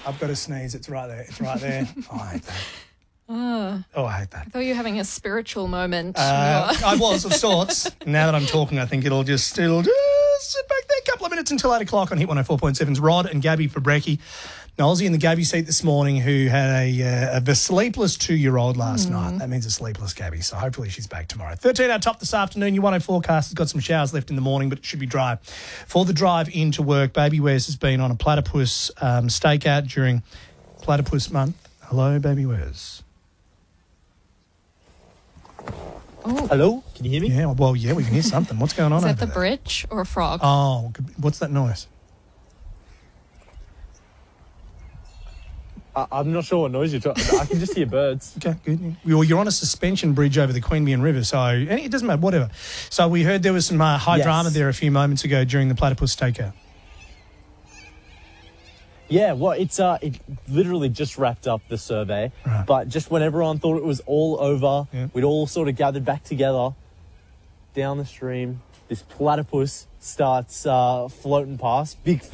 I've got to sneeze. It's right there. It's right there. Oh, I hate that. Oh, I hate that. I thought you were having a spiritual moment. I was, of sorts. Now that I'm talking, I think it'll just sit back there. A couple of minutes until 8 o'clock on Hit 104.7's Rod and Gabby for brekkie. Nosey in the Gabby seat this morning who had a sleepless 2-year-old last night. That means a sleepless Gabby, so hopefully she's back tomorrow. 13 our top this afternoon. Your 104 forecast has got some showers left in the morning, but it should be dry. For the drive into work, Baby Wes has been on a platypus stakeout during Platypus Month. Hello, Baby Wes. Oh. Hello? Can you hear me? Yeah, well, yeah, we can hear something. What's going on Is that over the there? bridge or a frog? Oh, what's that noise? I'm not sure what noise you're talking. I can just hear birds. Okay, good. Well, you're on a suspension bridge over the Queanbeyan River, so it doesn't matter, whatever. So we heard there was some high drama there a few moments ago during the platypus stakeout. Yeah, well, it literally just wrapped up the survey, Right. but just when everyone thought it was all over, we'd all sort of gathered back together down the stream. This platypus starts floating past, big